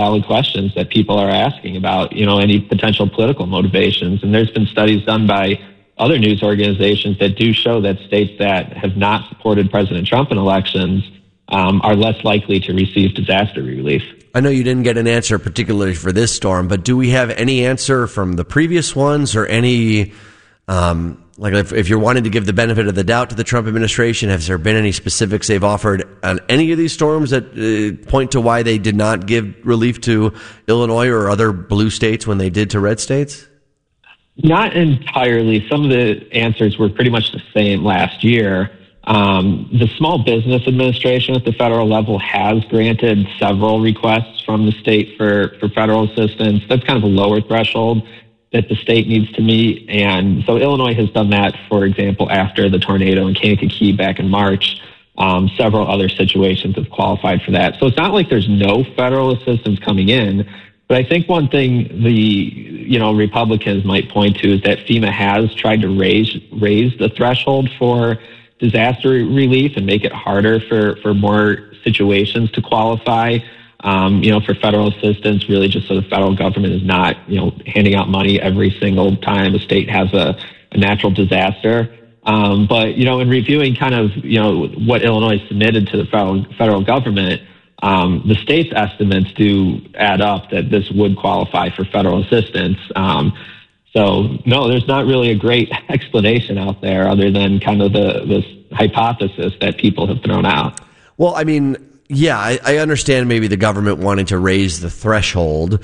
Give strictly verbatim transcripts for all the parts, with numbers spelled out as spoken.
valid questions that people are asking about, you know, any potential political motivations. And there's been studies done by other news organizations that do show that states that have not supported President Trump in elections um, are less likely to receive disaster relief. I know you didn't get an answer particularly for this storm, but do we have any answer from the previous ones or any, um, like if, if you're wanting to give the benefit of the doubt to the Trump administration, has there been any specifics they've offered on any of these storms that uh, point to why they did not give relief to Illinois or other blue states when they did to red states? Not entirely. Some of the answers were pretty much the same last year. Um, the Small Business Administration at the federal level has granted several requests from the state for, for federal assistance. That's kind of a lower threshold that the state needs to meet. And so Illinois has done that, for example, after the tornado in Kankakee back in March. Um, several other situations have qualified for that. So it's not like there's no federal assistance coming in. But I think one thing the, you know, Republicans might point to is that FEMA has tried to raise, raise the threshold for disaster relief and make it harder for, for more situations to qualify, um, you know, for federal assistance, really just so the federal government is not, you know, handing out money every single time a state has a, a natural disaster. Um, but, you know, in reviewing kind of, you know, what Illinois submitted to the federal, federal government, um, the state's estimates do add up that this would qualify for federal assistance. Um, So, no, there's not really a great explanation out there other than kind of the this hypothesis that people have thrown out. Well, I mean, yeah, I, I understand maybe the government wanting to raise the threshold,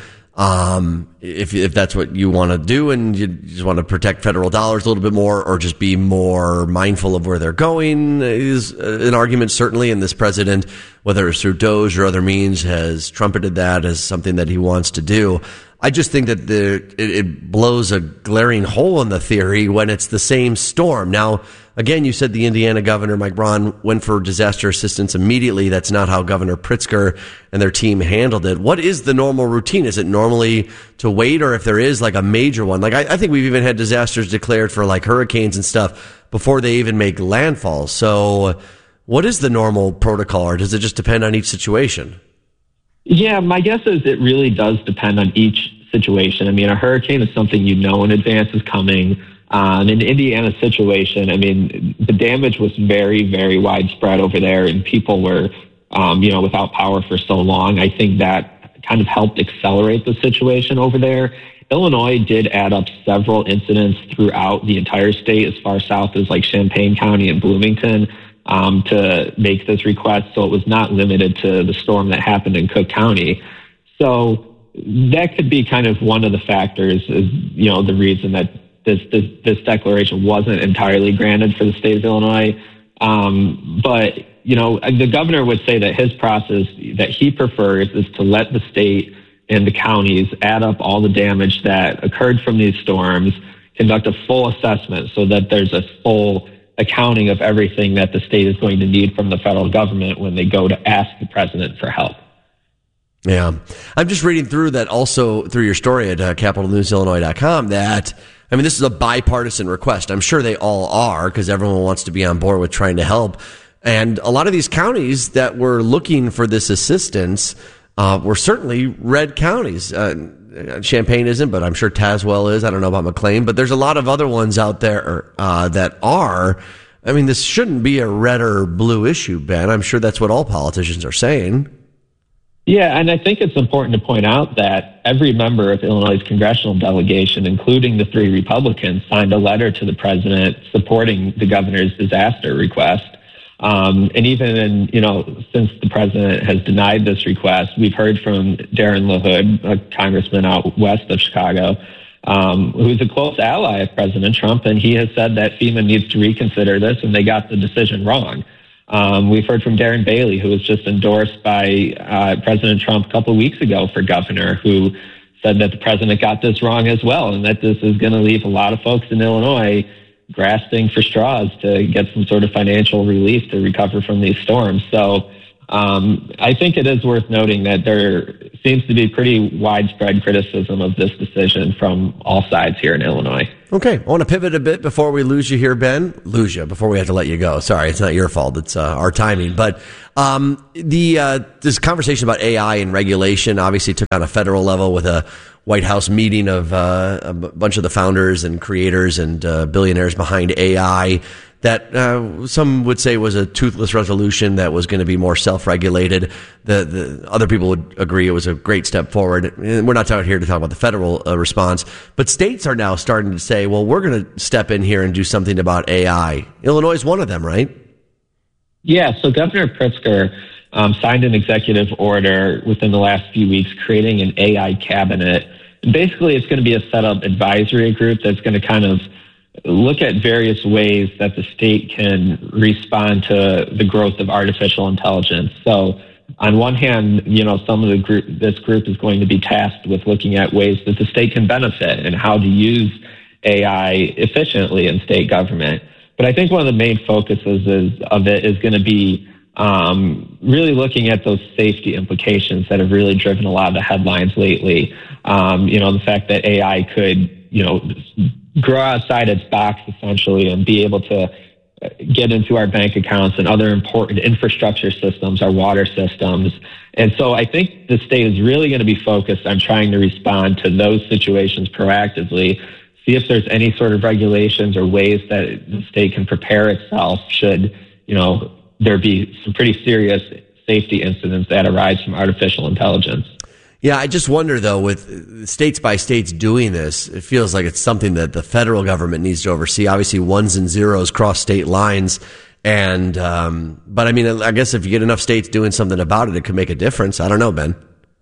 um, if if that's what you want to do and you just want to protect federal dollars a little bit more or just be more mindful of where they're going is an argument, certainly. And this president, whether it's through DOGE or other means, has trumpeted that as something that he wants to do. I just think that the it, it blows a glaring hole in the theory when it's the same storm. Now, again, you said the Indiana governor, Mike Braun, went for disaster assistance immediately. That's not how Governor Pritzker and their team handled it. What is the normal routine? Is it normally to wait, or if there is like a major one? Like I, I think we've even had disasters declared for like hurricanes and stuff before they even make landfall. So what is the normal protocol, or does it just depend on each situation? Yeah, my guess is it really does depend on each situation. I mean, a hurricane is something you know in advance is coming. Um, in the Indiana situation, I mean, the damage was very, very widespread over there, and people were, um, you know, without power for so long. I think that kind of helped accelerate the situation over there. Illinois did add up several incidents throughout the entire state, as far south as like Champaign County and Bloomington, Um, to make this request. So it was not limited to the storm that happened in Cook County. So that could be kind of one of the factors, is, you know, the reason that this, this, this declaration wasn't entirely granted for the state of Illinois. Um, but, you know, the governor would say that his process that he prefers is to let the state and the counties add up all the damage that occurred from these storms, conduct a full assessment so that there's a full accounting of everything that the state is going to need from the federal government when they go to ask the president for help. Yeah. I'm just reading through that also through your story at uh, capital news illinois dot com that, I mean, this is a bipartisan request. I'm sure they all are, because everyone wants to be on board with trying to help. And a lot of these counties that were looking for this assistance uh, were certainly red counties. Uh, Champaign isn't, but I'm sure Tazewell is. I don't know about McLean, but there's a lot of other ones out there uh, that are. I mean, this shouldn't be a red or blue issue, Ben. I'm sure that's what all politicians are saying. Yeah, and I think it's important to point out that every member of Illinois' congressional delegation, including the three Republicans, signed a letter to the president supporting the governor's disaster request. Um, and even in, you know, since the president has denied this request, we've heard from Darren LaHood, a congressman out west of Chicago, um, who's a close ally of President Trump, and he has said that FEMA needs to reconsider this, and they got the decision wrong. Um, we've heard from Darren Bailey, who was just endorsed by uh, President Trump a couple of weeks ago for governor, who said that the president got this wrong as well, and that this is going to leave a lot of folks in Illinois grasping for straws to get some sort of financial relief to recover from these storms. So, um, I think it is worth noting that there seems to be pretty widespread criticism of this decision from all sides here in Illinois. Okay, I want to pivot a bit before we lose you here, Ben. Lose you before we have to let you go. Sorry, it's not your fault. It's uh, our timing. But um, the uh, this conversation about A I and regulation obviously took on a federal level with a White House meeting of uh, a bunch of the founders and creators and uh, billionaires behind A I. That uh, some would say was a toothless resolution that was going to be more self-regulated. The, the other people would agree it was a great step forward. And we're not talking here to talk about the federal uh, response, but states are now starting to say, well, we're going to step in here and do something about A I. Illinois is one of them, right? Yeah, so Governor Pritzker um, signed an executive order within the last few weeks creating an A I cabinet. And basically, it's going to be a set-up advisory group that's going to kind of look at various ways that the state can respond to the growth of artificial intelligence. So on one hand, you know, some of the group, this group is going to be tasked with looking at ways that the state can benefit and how to use A I efficiently in state government. But I think one of the main focuses is, of it is going to be um, really looking at those safety implications that have really driven a lot of the headlines lately. Um, you know, the fact that A I could, you know, grow outside its box essentially and be able to get into our bank accounts and other important infrastructure systems, our water systems. And so I think the state is really going to be focused on trying to respond to those situations proactively, see if there's any sort of regulations or ways that the state can prepare itself should, you know, there be some pretty serious safety incidents that arise from artificial intelligence. Yeah, I just wonder, though, with states by states doing this, it feels like it's something that the federal government needs to oversee. Obviously, ones and zeros cross state lines. And, um, but I mean, I guess if you get enough states doing something about it, it could make a difference. I don't know, Ben.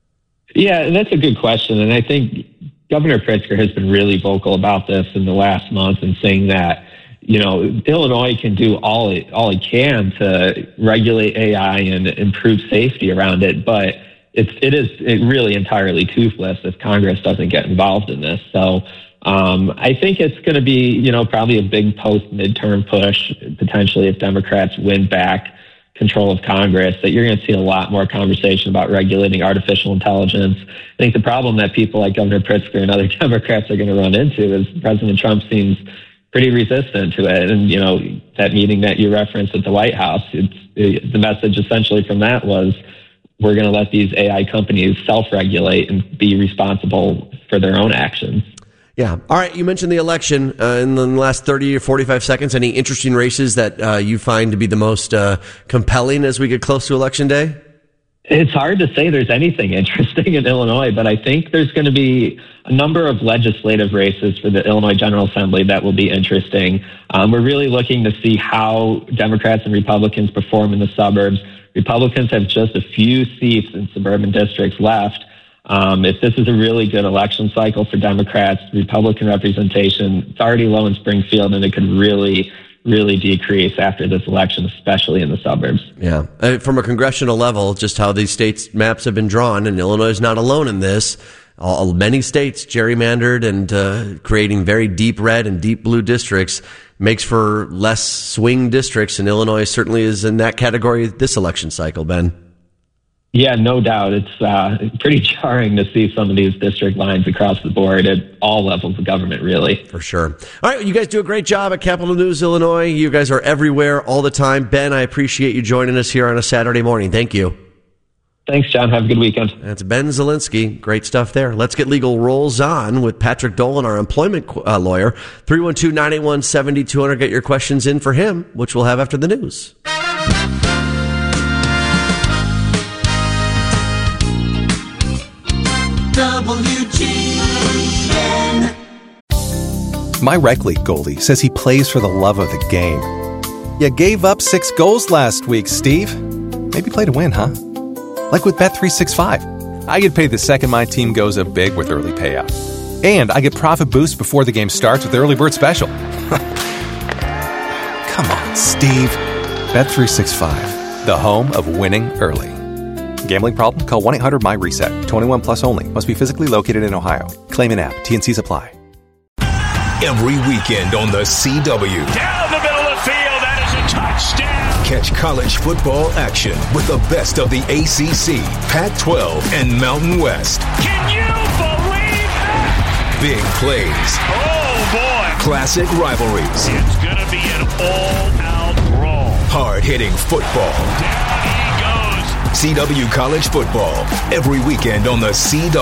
Yeah, that's a good question. And I think Governor Pritzker has been really vocal about this in the last month and saying that, you know, Illinois can do all it, all it can to regulate A I and improve safety around it. But It's, it is it really entirely toothless if Congress doesn't get involved in this. So um, I think it's going to be, you know, probably a big post-midterm push, potentially if Democrats win back control of Congress, that you're going to see a lot more conversation about regulating artificial intelligence. I think the problem that people like Governor Pritzker and other Democrats are going to run into is President Trump seems pretty resistant to it. And, you know, that meeting that you referenced at the White House, it's, it, the message essentially from that was, we're going to let these A I companies self-regulate and be responsible for their own actions. Yeah. All right. You mentioned the election uh, in the last thirty or forty-five seconds. Any interesting races that uh, you find to be the most uh, compelling as we get close to Election Day? It's hard to say there's anything interesting in Illinois, but I think there's going to be a number of legislative races for the Illinois General Assembly that will be interesting. Um, we're really looking to see how Democrats and Republicans perform in the suburbs. Republicans have just a few seats in suburban districts left. Um, if this is a really good election cycle for Democrats, Republican representation, it's already low in Springfield, and it could really, really decrease after this election, especially in the suburbs. Yeah. Uh, from a congressional level, just how these states' maps have been drawn, and Illinois is not alone in this. All, many states gerrymandered and uh, creating very deep red and deep blue districts makes for less swing districts, and Illinois certainly is in that category this election cycle, Ben. Yeah, no doubt. It's uh, pretty jarring to see some of these district lines across the board at all levels of government, really. For sure. All right, you guys do a great job at Capital News Illinois. You guys are everywhere all the time. Ben, I appreciate you joining us here on a Saturday morning. Thank you. Thanks, John. Have a good weekend. That's Ben Zielinski. Great stuff there. Let's get legal rolls on with Patrick Dolan, our employment uh, lawyer. three one two, nine eight one, seven two zero zero. Get your questions in for him, which we'll have after the news. W G N. My rec league goalie says he plays for the love of the game. You gave up six goals last week, Steve. Maybe play to win, huh? Like with Bet three sixty-five. I get paid the second my team goes up big with early payout. And I get profit boost before the game starts with the early bird special. Come on, Steve. Bet three sixty-five, the home of winning early. Gambling problem? Call one eight hundred M Y reset. twenty-one plus only. Must be physically located in Ohio. Claim an app. T and C's apply. Every weekend on the C W. Down the middle of the field. That is a touchdown. Catch college football action with the best of the A C C, Pac twelve, and Mountain West. Can you believe that? Big plays. Oh, boy. Classic rivalries. It's going to be an all-out brawl. Hard-hitting football. Down he goes. C W College football every weekend on the C W.